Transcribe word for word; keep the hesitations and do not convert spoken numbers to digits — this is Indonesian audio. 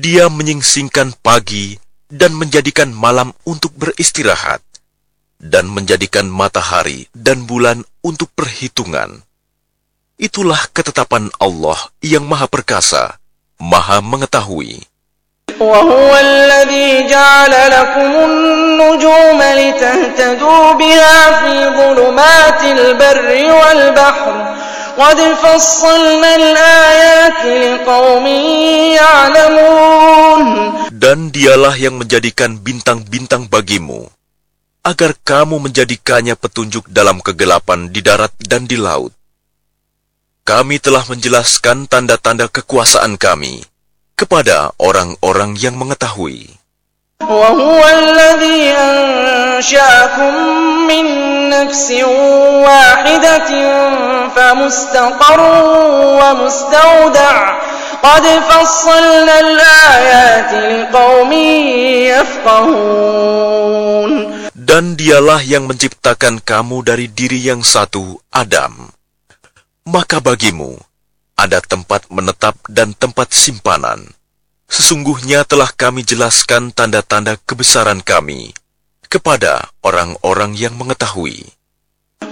Dia menyingsingkan pagi dan menjadikan malam untuk beristirahat, dan menjadikan matahari dan bulan untuk perhitungan. Itulah ketetapan Allah yang Maha Perkasa, Maha Mengetahui. وَهُوَ الَّذِي جَعَلَ لَكُمُ النُّجُومَ لِتَهْتَدُوا بِهَا فِي ظُلُمَاتِ الْبَرِّ وَالْبَحْرِ قَدْ فَصَّلْنَا الْآيَاتِ لِقَوْمٍ يَعْلَمُونَ. Dan dialah yang menjadikan bintang-bintang bagimu, agar kamu menjadikannya petunjuk dalam kegelapan di darat dan di laut. Kami telah menjelaskan tanda-tanda kekuasaan kami kepada orang-orang yang mengetahui. وَهُوَ الَّذِي أَنشَأَكُم مِّن نَّفْسٍ وَاحِدَةٍ فَمُسْتَقَرٌّ وَمُسْتَوْدَعٌ قَدْ فَصَّلْنَا الْآيَاتِ لِقَوْمٍ يَفْقَهُونَ. Dan dialah yang menciptakan kamu dari diri yang satu, Adam. Maka bagimu ada tempat menetap dan tempat simpanan. Sesungguhnya telah kami jelaskan tanda-tanda kebesaran kami kepada orang-orang yang mengetahui.